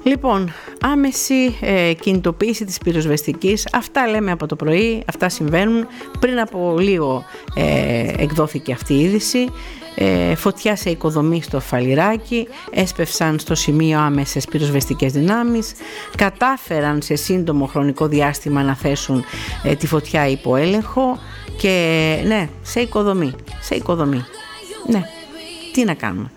Λοιπόν, άμεση κινητοποίηση της πυροσβεστικής. Αυτά λέμε από το πρωί, αυτά συμβαίνουν. Πριν από λίγο εκδόθηκε αυτή η είδηση. Φωτιά σε οικοδομή στο Φαλιράκι, έσπευσαν στο σημείο άμεσες πυροσβεστικές δυνάμεις, κατάφεραν σε σύντομο χρονικό διάστημα να θέσουν τη φωτιά υπό έλεγχο και ναι, σε οικοδομή. Ναι, τι να κάνουμε.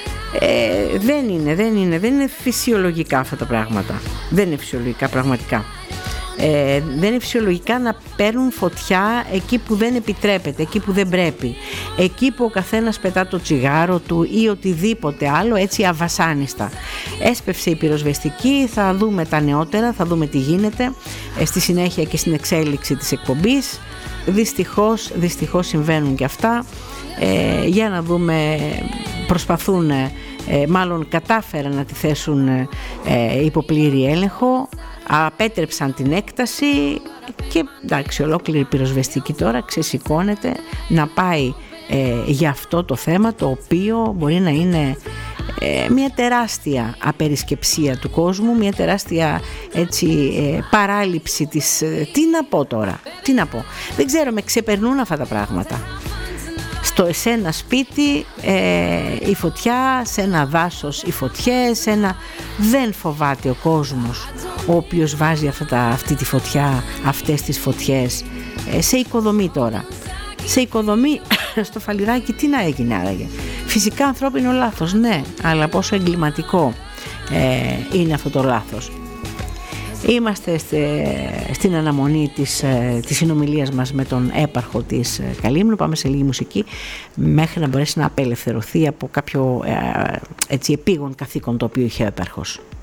Δεν είναι φυσιολογικά αυτά τα πράγματα. Δεν είναι φυσιολογικά πραγματικά. Δεν είναι φυσιολογικά να παίρνουν φωτιά εκεί που δεν επιτρέπεται, εκεί που δεν πρέπει, εκεί που ο καθένας πετά το τσιγάρο του ή οτιδήποτε άλλο έτσι αβασάνιστα. Έσπευσε η πυροσβεστική, θα δούμε τα νεότερα, θα δούμε τι γίνεται στη συνέχεια και στην εξέλιξη της εκπομπής. Δυστυχώς συμβαίνουν και αυτά. Για να δούμε, προσπαθούν, μάλλον κατάφεραν να τη θέσουν υπό πλήρη έλεγχο, απέτρεψαν την έκταση και εντάξει, ολόκληρη πυροσβεστική τώρα ξεσηκώνεται να πάει για αυτό το θέμα, το οποίο μπορεί να είναι μια τεράστια απερισκεψία του κόσμου, μια τεράστια έτσι παράληψη της, τι να πω, δεν ξέρω, με ξεπερνούν αυτά τα πράγματα. Σε ένα σπίτι η φωτιά, σε ένα δάσος οι φωτιές, δεν φοβάται ο κόσμος ο οποίος βάζει αυτή τη φωτιά, αυτές τις φωτιές σε οικοδομή τώρα. Σε οικοδομή στο Φαλιράκι τι να έγινε άραγε? Φυσικά ανθρώπινο λάθος, ναι, αλλά πόσο εγκληματικό είναι αυτό το λάθος. Είμαστε στην αναμονή της συνομιλίας μας με τον έπαρχο της Καλύμνου. Πάμε σε λίγη μουσική μέχρι να μπορέσει να απελευθερωθεί από κάποιο έτσι επίγον καθήκον το οποίο είχε ο έπαρχος.